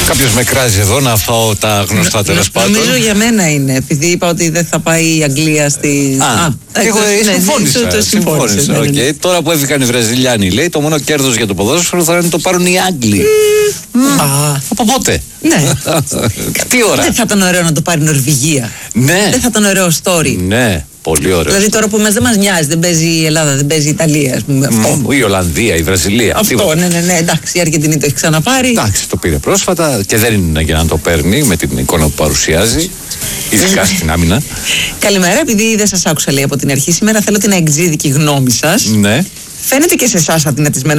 Κάποιος με κράζει εδώ να φάω τα γνωστά τέλος πάντων. Νομίζω για μένα είναι, επειδή είπα ότι δεν θα πάει η Αγγλία στη. Εγώ συμφώνησα. Okay. Τώρα που έφυγαν οι Βραζιλιάνοι, λέει, το μόνο κέρδος για το ποδόσφαιρο θα είναι το πάρουν οι Άγγλοι. Από πότε? Ναι. Τι ώρα? Δεν θα ήταν ωραίο να το πάρει η Νορβηγία? Ναι. Δεν θα ήταν ωραίο story? Ναι. Πολύ ωραίο. Δηλαδή τώρα που δεν μας νοιάζει, δεν παίζει η Ελλάδα, δεν παίζει η Ιταλία, ας πούμε. Η Ολλανδία, η Βραζιλία. Αυτό, ναι. Εντάξει, η Αργεντινή το έχει ξαναπάρει. Εντάξει, το πήρε πρόσφατα και δεν είναι για να το παίρνει με την εικόνα που παρουσιάζει. Ειδικά στην άμυνα. Καλημέρα, επειδή δεν σας άκουσα, λέει, από την αρχή. Σήμερα θέλω την εξίδικη γνώμη σας. Ναι. Φαίνεται και σε εσάς αδυνατισμένο